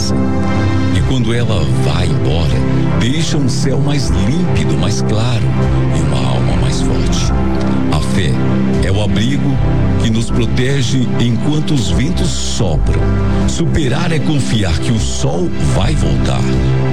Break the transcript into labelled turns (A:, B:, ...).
A: esperança. E quando ela vai embora, deixa um céu mais límpido, mais claro e uma alma mais forte. A fé é o abrigo que nos protege enquanto os ventos sopram. Superar é confiar que o sol vai voltar.